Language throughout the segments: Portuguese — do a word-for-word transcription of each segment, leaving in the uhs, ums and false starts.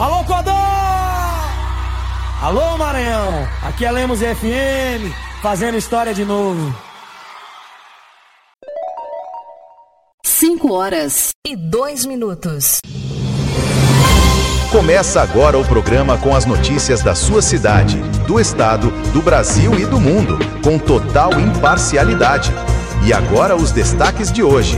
Alô, Codó! Alô, Maranhão! Aqui é Lemos F M, fazendo história de novo. Cinco horas e dois minutos. Começa agora o programa com as notícias da sua cidade, do estado, do Brasil e do mundo, com total imparcialidade. E agora os destaques de hoje.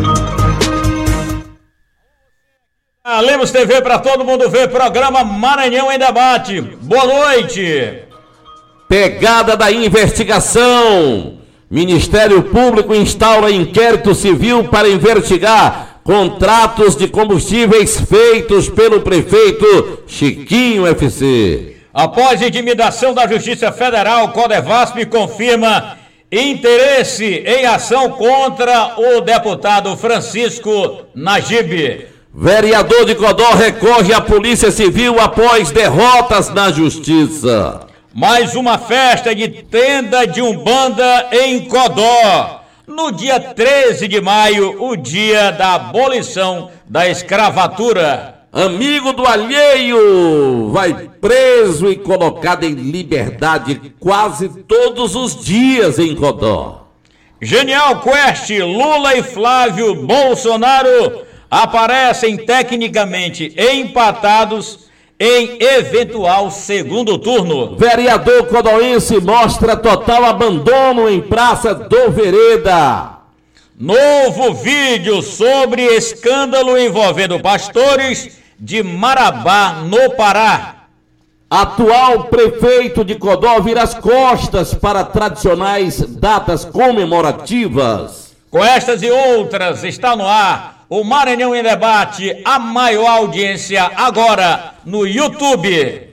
A Lemos T V para todo mundo ver, programa Maranhão em Debate. Boa noite. Pegada da investigação. Ministério Público instaura inquérito civil para investigar contratos de combustíveis feitos pelo prefeito Chiquinho F C. Após intimidação da Justiça Federal, Codevasp confirma interesse em ação contra o deputado Francisco Najib. Vereador de Codó recorre à Polícia Civil após derrotas na Justiça. Mais uma festa de tenda de Umbanda em Codó. No dia treze de maio, o dia da abolição da escravatura. Amigo do alheio vai preso e colocado em liberdade quase todos os dias em Codó. Genial Quest, Lula e Flávio Bolsonaro aparecem tecnicamente empatados em eventual segundo turno. Vereador codoense mostra total abandono em Praça do Vereda. Novo vídeo sobre escândalo envolvendo pastores de Marabá, no Pará. Atual prefeito de Codó vira as costas para tradicionais datas comemorativas. Com estas e outras, está no ar o Maranhão em Debate, a maior audiência agora no YouTube.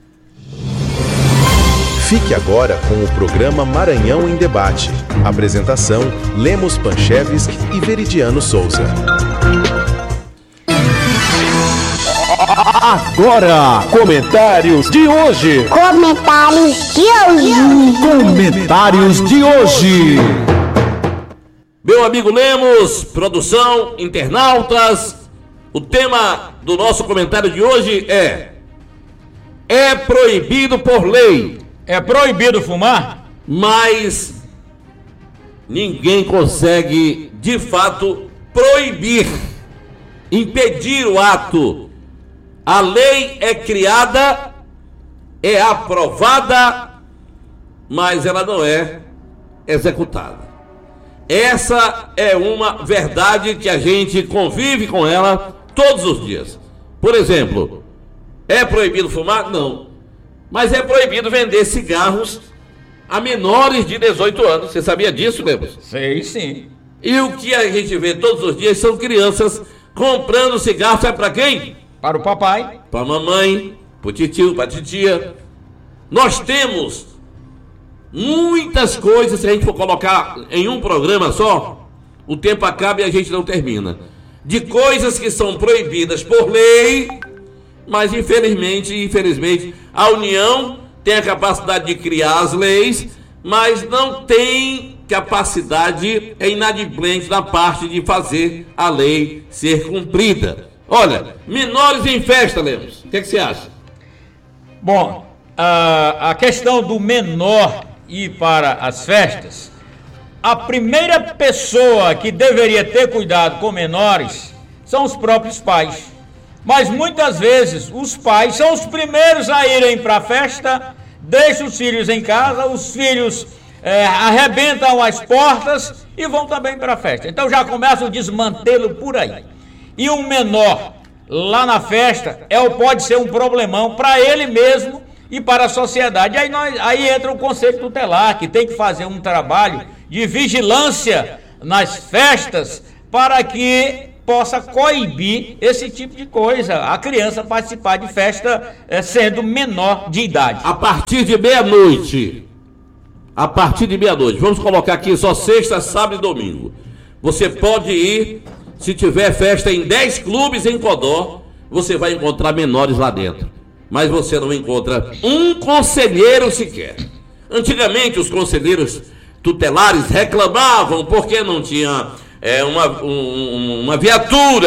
Fique agora com o programa Maranhão em Debate. Apresentação: Lemos Panchevski e Veridiano Souza. Agora, comentários de hoje. Comentários de hoje. Comentários de hoje. Meu amigo Lemos, produção, internautas, o tema do nosso comentário de hoje é: é proibido por lei. É proibido fumar? Mas ninguém consegue, de fato, proibir, impedir o ato. A lei é criada, é aprovada, mas ela não é executada. Essa é uma verdade que a gente convive com ela todos os dias. Por exemplo, é proibido fumar? Não. Mas é proibido vender cigarros a menores de dezoito anos. Você sabia disso, Lemos? Sei, sim. E o que a gente vê todos os dias são crianças comprando cigarro, sabe para quem? Para o papai. Para a mamãe, para o titio, para a titia. Nós temos muitas coisas, se a gente for colocar em um programa só, o tempo acaba e a gente não termina. De coisas que são proibidas por lei, mas infelizmente, infelizmente, a União tem a capacidade de criar as leis, mas não tem capacidade, é inadimplente da parte de fazer a lei ser cumprida. Olha, menores em festa, Lemos, o que, é que você acha? Bom, a, a questão do menor ir para as festas, a primeira pessoa que deveria ter cuidado com menores são os próprios pais. Mas muitas vezes os pais são os primeiros a irem para a festa, deixam os filhos em casa, os filhos é, arrebentam as portas e vão também para a festa. Então já começa o desmantelo por aí. E um menor lá na festa é, pode ser um problemão para ele mesmo e para a sociedade. Aí, nós, aí entra o Conselho Tutelar, que tem que fazer um trabalho de vigilância nas festas para que possa coibir esse tipo de coisa, a criança participar de festa é, sendo menor de idade. A partir de meia-noite, a partir de meia-noite, vamos colocar aqui só sexta, sábado e domingo. Você pode ir, se tiver festa em dez clubes em Codó, você vai encontrar menores lá dentro. Mas você não encontra um conselheiro sequer. Antigamente os conselheiros tutelares reclamavam porque não tinha é, uma, um, uma viatura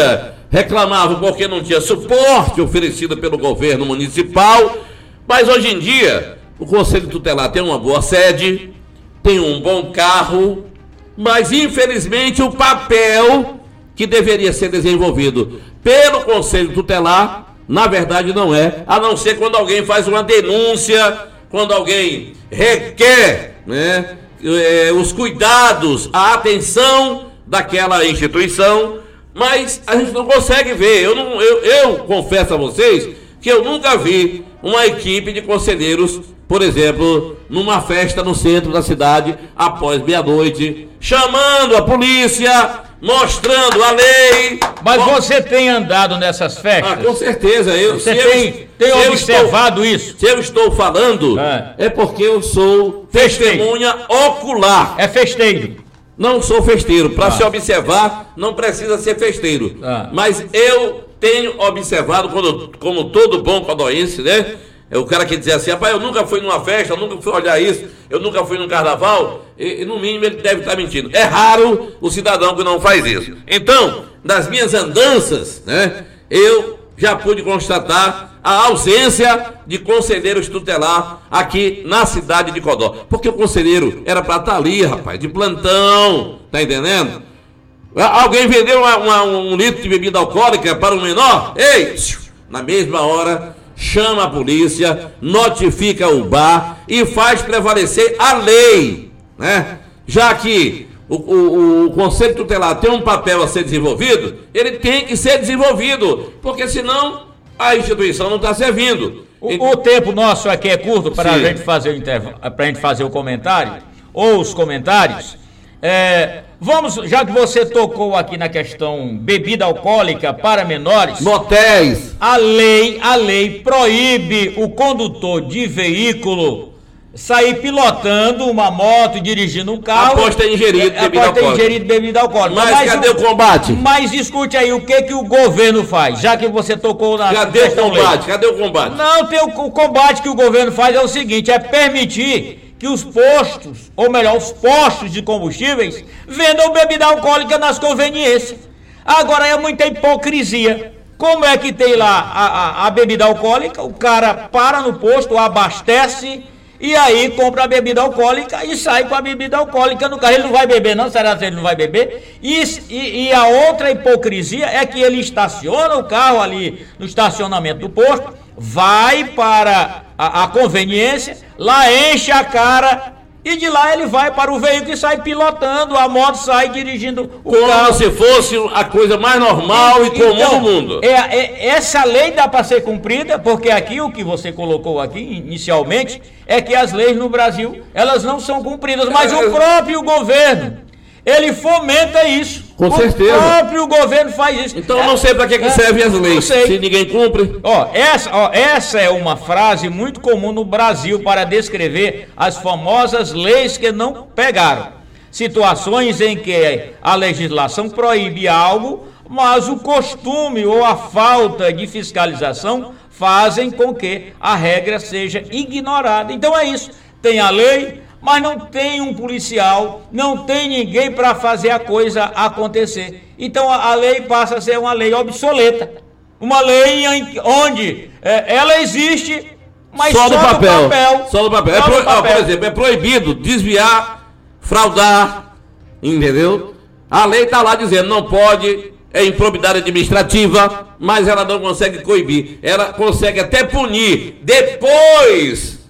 reclamavam porque não tinha suporte oferecido pelo governo municipal, mas hoje em dia o Conselho Tutelar tem uma boa sede, tem um bom carro, mas infelizmente o papel que deveria ser desenvolvido pelo Conselho Tutelar, na verdade não é, a não ser quando alguém faz uma denúncia, quando alguém requer, né, eh, os cuidados, a atenção daquela instituição, mas a gente não consegue ver. Eu, não, eu, eu confesso a vocês que eu nunca vi uma equipe de conselheiros, por exemplo, numa festa no centro da cidade, após meia-noite, chamando a polícia, mostrando a lei. Mas você tem andado nessas festas? Ah, com certeza. Eu, você se tem, eu, tem se observado eu estou, isso? Se eu estou falando, é, é porque eu sou festeiro. Testemunha ocular. É festeiro. Não sou festeiro. Para ah. se observar, não precisa ser festeiro. Ah. Mas eu tenho observado, quando, como todo bom codóense, né? É o cara que diz assim, rapaz, eu nunca fui numa festa, eu nunca fui olhar isso, eu nunca fui num carnaval, e, e no mínimo ele deve estar mentindo. É raro o cidadão que não faz isso. Então, das minhas andanças, né, eu já pude constatar a ausência de conselheiros tutelar aqui na cidade de Codó. Porque o conselheiro era para estar ali, rapaz, de plantão, tá entendendo? Alguém vendeu uma, uma, um litro de bebida alcoólica para um menor? Ei, na mesma hora chama a polícia, notifica o bar e faz prevalecer a lei, né? Já que o, o, o Conselho Tutelar tem um papel a ser desenvolvido, ele tem que ser desenvolvido, porque senão a instituição não está servindo. O, o tempo nosso aqui é curto para a gente fazer o intervalo, para a gente fazer o comentário ou os comentários. É, vamos, já que você tocou aqui na questão bebida alcoólica para menores, motéis. A lei, a lei proíbe o condutor de veículo sair pilotando uma moto, dirigindo um carro. Após ter ingerido é, bebida alcoólica. ingerido bebida alcoólica. Mas, mas cadê o, o combate? Mas escute aí, o que que o governo faz? Já que você tocou na Cadê o combate? Lei. Cadê o combate? Não, tem o, o combate que o governo faz é o seguinte, é permitir que os postos, ou melhor, os postos de combustíveis, vendam bebida alcoólica nas conveniências. Agora é muita hipocrisia. Como é que tem lá a, a, a bebida alcoólica, o cara para no posto, abastece, e aí compra a bebida alcoólica e sai com a bebida alcoólica no carro. Ele não vai beber não? Será que ele não vai beber? E, e, e a outra hipocrisia é que ele estaciona o carro ali no estacionamento do posto, vai para a, a conveniência, lá enche a cara e de lá ele vai para o veículo e sai pilotando, a moto sai dirigindo o Como carro. Como se fosse a coisa mais normal e, e comum então, do mundo. É, é, essa lei dá para ser cumprida, porque aqui o que você colocou aqui inicialmente é que as leis no Brasil, elas não são cumpridas, mas é, o próprio governo, ele fomenta isso. Com o certeza. O próprio governo faz isso. Então eu não sei para que, que é, servem as leis, se ninguém cumpre. Ó, essa, ó, essa é uma frase muito comum no Brasil para descrever as famosas leis que não pegaram. Situações em que a legislação proíbe algo, mas o costume ou a falta de fiscalização fazem com que a regra seja ignorada. Então é isso, tem a lei, mas não tem um policial, não tem ninguém para fazer a coisa acontecer. Então a, a lei passa a ser uma lei obsoleta, uma lei em, onde é, ela existe, mas só, só no papel. papel. Só no papel. Só é pro, no papel. Ó, por exemplo, é proibido desviar, fraudar, entendeu? A lei está lá dizendo não pode, é improbidade administrativa, mas ela não consegue coibir, ela consegue até punir depois.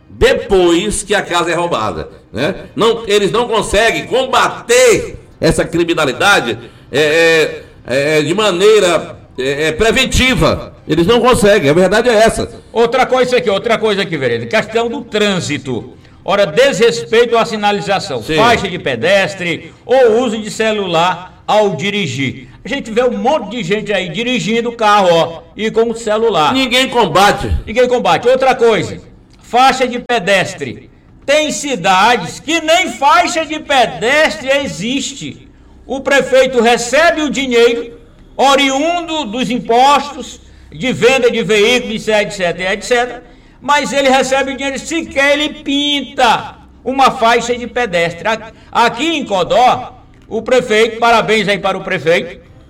Depois que a casa é roubada, né? Não, eles não conseguem combater essa criminalidade é, é, é, de maneira é, é, preventiva. Eles não conseguem, a verdade é essa. Outra coisa aqui, outra coisa aqui, vereador, questão do trânsito. Ora, desrespeito à sinalização, Sim. faixa de pedestre ou uso de celular ao dirigir. A gente vê um monte de gente aí dirigindo o carro, ó, e com o celular. Ninguém combate. Ninguém combate. Outra coisa. Faixa de pedestre. Tem cidades que nem faixa de pedestre existe. O prefeito recebe o dinheiro oriundo dos impostos de venda de veículos, etc, etc, mas ele recebe o dinheiro, sequer ele pinta uma faixa de pedestre. Aqui em Codó, o prefeito, parabéns aí para o prefeito,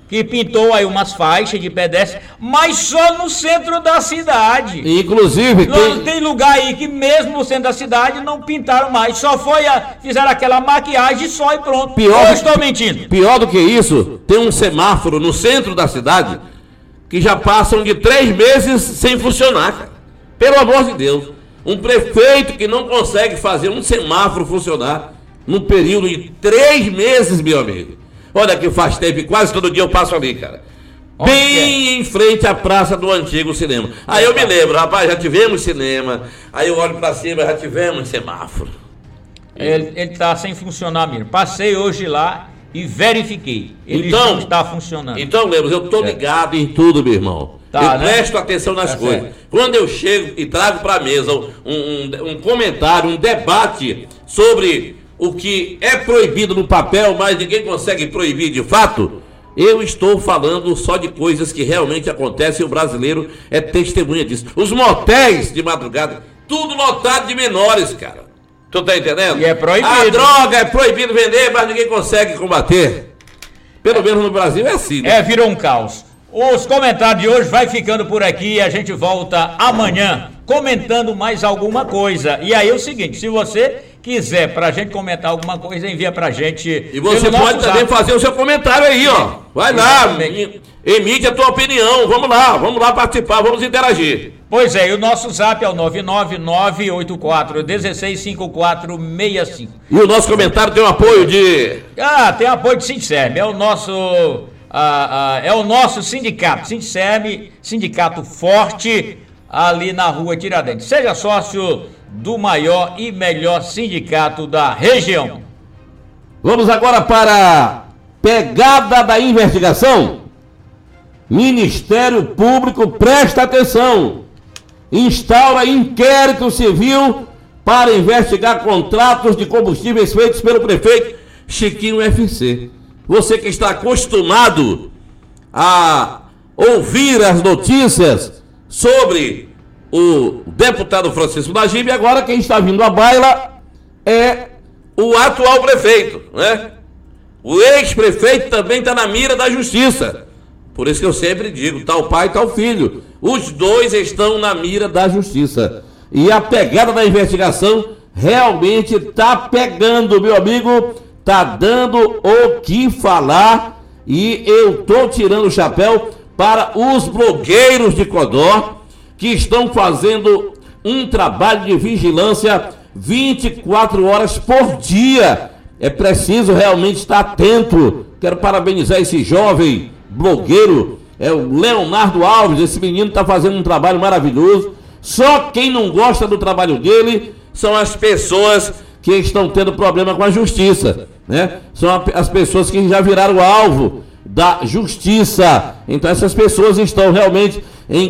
que pintou aí umas faixas de pedestre, mas só no centro da cidade. Inclusive, não tem... tem lugar aí que mesmo no centro da cidade não pintaram mais, só foi a, fizeram aquela maquiagem só e pronto. Pior, eu estou mentindo. Pior do que isso, tem um semáforo no centro da cidade que já passam de três meses sem funcionar, cara. Pelo amor de Deus, um prefeito que não consegue fazer um semáforo funcionar num período de três meses, meu amigo. Olha que faz tempo, quase todo dia eu passo ali, cara. Onde bem é? Em frente à praça do antigo cinema. Aí eu me lembro, rapaz, já tivemos cinema. Aí eu olho pra cima, já tivemos semáforo. Ele, ele tá sem funcionar mesmo. Passei hoje lá e verifiquei. Ele então, não está funcionando. Então, Lemos, eu tô ligado em tudo, meu irmão. Tá, eu né? presto atenção nas tá coisas. Certo. Quando eu chego e trago pra mesa um, um, um comentário, um debate sobre o que é proibido no papel, mas ninguém consegue proibir de fato, eu estou falando só de coisas que realmente acontecem e o brasileiro é testemunha disso. Os motéis de madrugada, tudo lotado de menores, cara. Tu tá entendendo? E é proibido. A droga é proibido vender, mas ninguém consegue combater. Pelo menos no Brasil é assim, né? É, virou um caos. Os comentários de hoje vai ficando por aqui e a gente volta amanhã comentando mais alguma coisa. E aí é o seguinte, se você quiser pra gente comentar alguma coisa, envia pra gente. E você pode também zap. fazer o seu comentário aí, ó. Vai lá, emite a tua opinião. Vamos lá, vamos lá participar, vamos interagir. Pois é, e o nosso zap é o nove nove nove oito quatro um seis cinco quatro seis cinco. E o nosso comentário tem o apoio de... Ah, tem apoio de Sindicerme, é o nosso... Ah, ah, é o nosso sindicato, Sindicerme, sindicato forte, ali na rua Tiradentes. Seja sócio do maior e melhor sindicato da região. Vamos agora para a pegada da investigação. Ministério Público, presta atenção. Instaura inquérito civil para investigar contratos de combustíveis feitos pelo prefeito Chiquinho F C. Você que está acostumado a ouvir as notícias sobre o deputado Francisco Najib, agora quem está vindo à baila é o atual prefeito, né? O ex-prefeito também está na mira da justiça. Por isso que eu sempre digo, tal pai, tal filho. Os dois estão na mira da justiça. E a pegada da investigação realmente está pegando, meu amigo, está dando o que falar. E eu estou tirando o chapéu para os blogueiros de Codó, que estão fazendo um trabalho de vigilância vinte e quatro horas por dia. É preciso realmente estar atento. Quero parabenizar esse jovem blogueiro, é o Leonardo Alves. Esse menino está fazendo um trabalho maravilhoso. Só quem não gosta do trabalho dele são as pessoas que estão tendo problema com a justiça, né? São as pessoas que já viraram alvo da justiça. Então essas pessoas estão realmente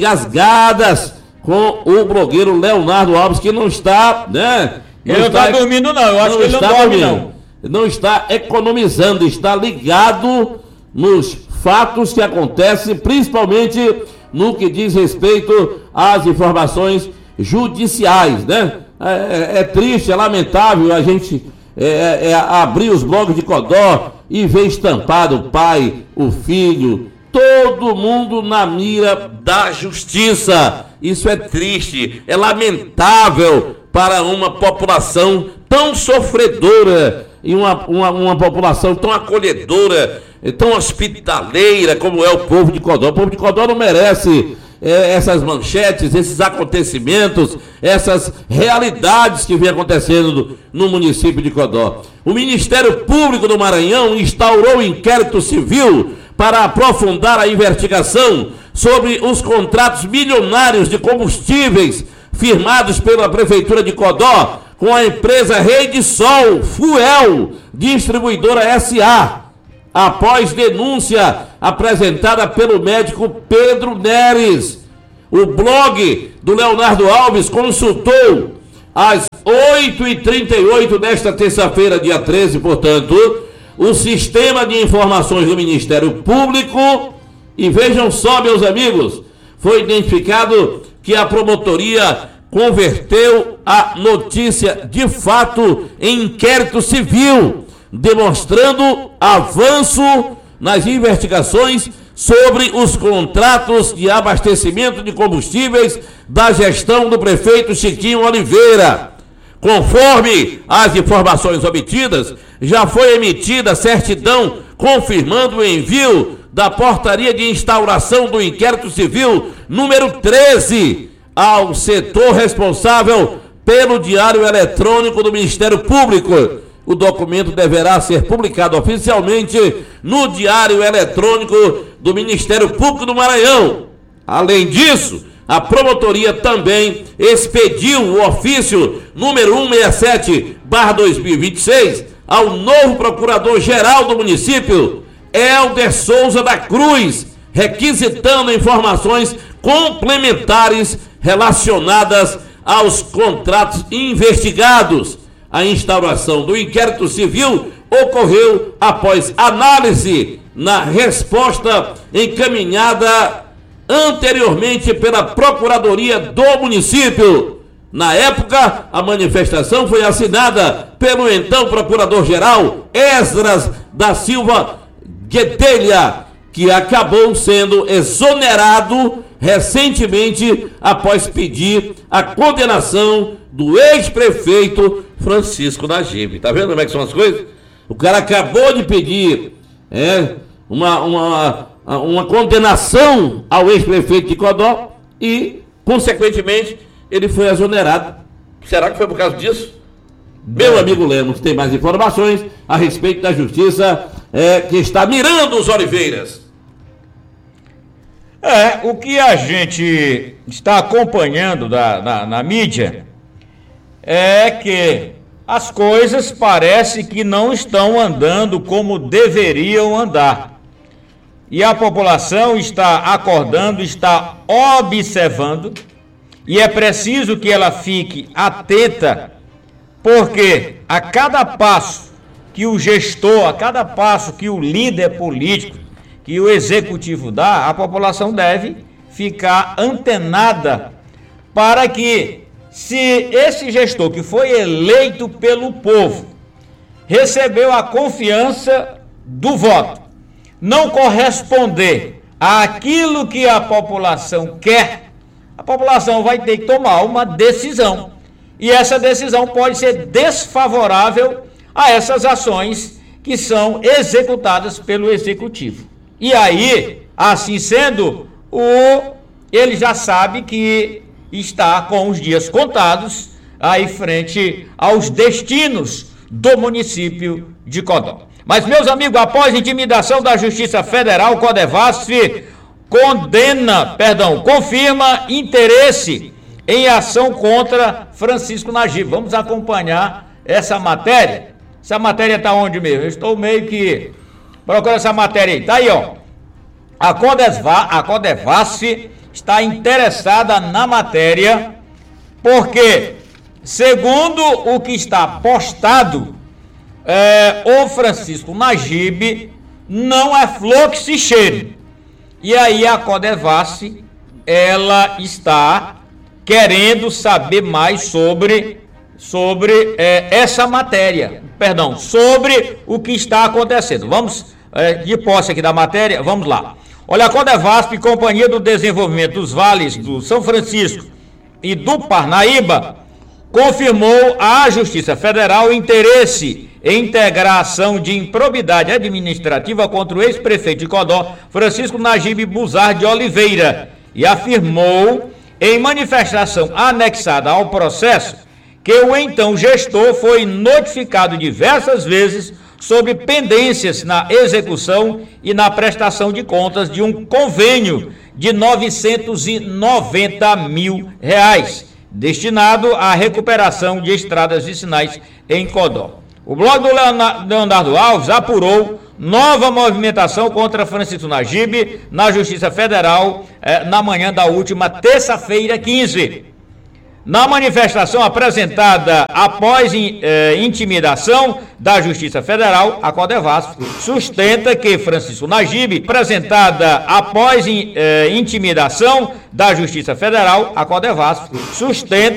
engasgadas com o blogueiro Leonardo Alves, que não está, né? Não ele está, não está dormindo não, eu acho que ele não dorme não. Não está economizando, está ligado nos fatos que acontecem, principalmente no que diz respeito às informações judiciais, né? É, é triste, é lamentável a gente é, é, abrir os blogs de Codó e ver estampado o pai, o filho, todo mundo na mira da justiça. Isso é triste, é lamentável para uma população tão sofredora e uma, uma, uma população tão acolhedora, tão hospitaleira como é o povo de Codó. O povo de Codó não merece é, essas manchetes, esses acontecimentos, essas realidades que vem acontecendo no, no município de Codó. O Ministério Público do Maranhão instaurou um inquérito civil para aprofundar a investigação sobre os contratos milionários de combustíveis firmados pela Prefeitura de Codó com a empresa Rede Sol Fuel Distribuidora S A, após denúncia apresentada pelo médico Pedro Neres. O blog do Leonardo Alves consultou às oito e trinta e oito desta terça-feira, dia treze, portanto, o sistema de informações do Ministério Público e vejam só, meus amigos, foi identificado que a promotoria converteu a notícia de fato em inquérito civil, demonstrando avanço nas investigações sobre os contratos de abastecimento de combustíveis da gestão do prefeito Chiquinho Oliveira. Conforme as informações obtidas, já foi emitida certidão confirmando o envio da portaria de instauração do inquérito civil número treze ao setor responsável pelo Diário Eletrônico do Ministério Público. O documento deverá ser publicado oficialmente no Diário Eletrônico do Ministério Público do Maranhão. Além disso, a promotoria também expediu o ofício número cento e sessenta e sete barra dois mil e vinte e seis ao novo procurador-geral do município, Helder Souza da Cruz, requisitando informações complementares relacionadas aos contratos investigados. A instauração do inquérito civil ocorreu após análise na resposta encaminhada anteriormente pela Procuradoria do município. Na época, a manifestação foi assinada pelo então Procurador-Geral Esdras da Silva Guedelha, que acabou sendo exonerado recentemente após pedir a condenação do ex-prefeito Francisco Najib. Tá vendo como é que são as coisas? O cara acabou de pedir é, uma, uma, uma condenação ao ex-prefeito de Codó e, consequentemente, ele foi exonerado. Será que foi por causa disso? Meu amigo Lemos tem mais informações a respeito da justiça é, que está mirando os Oliveiras. É, o que a gente está acompanhando da, na, na mídia é que as coisas parece que não estão andando como deveriam andar. E a população está acordando, está observando, e é preciso que ela fique atenta, porque a cada passo que o gestor, a cada passo que o líder político, que o executivo dá, a população deve ficar antenada para que, se esse gestor que foi eleito pelo povo, recebeu a confiança do voto, não corresponder àquilo que a população quer, a população vai ter que tomar uma decisão. E essa decisão pode ser desfavorável a essas ações que são executadas pelo executivo. E aí, assim sendo, o, ele já sabe que está com os dias contados aí frente aos destinos do município de Codó. Mas, meus amigos, após intimidação da Justiça Federal, o Codevasf condena, perdão, confirma interesse em ação contra Francisco Najib. Vamos acompanhar essa matéria. Essa matéria está onde mesmo? Eu estou meio que... Procura essa matéria aí. Está aí, ó. A Codevasf, a Codevasf está interessada na matéria porque, segundo o que está postado, é, o Francisco Najib não é flor que se cheire. E aí a Codevasf, ela está querendo saber mais sobre, sobre é, essa matéria, perdão, sobre o que está acontecendo. Vamos, é, de posse aqui da matéria, vamos lá. Olha, a Codevasf, Companhia do Desenvolvimento dos Vales do São Francisco e do Parnaíba, confirmou à Justiça Federal o interesse em integrar a ação de improbidade administrativa contra o ex-prefeito de Codó, Francisco Najib Buzar de Oliveira, e afirmou, em manifestação anexada ao processo, que o então gestor foi notificado diversas vezes sobre pendências na execução e na prestação de contas de um convênio de novecentos e noventa mil reais, destinado à recuperação de estradas vicinais em Codó. O blog do Leonardo Alves apurou nova movimentação contra Francisco Najib na Justiça Federal eh, na manhã da última terça-feira, quinze. Na manifestação apresentada após eh, intimidação da Justiça Federal, a Codevasf sustenta que Francisco Najib, apresentada após eh, intimidação da Justiça Federal, a Codevasf sustenta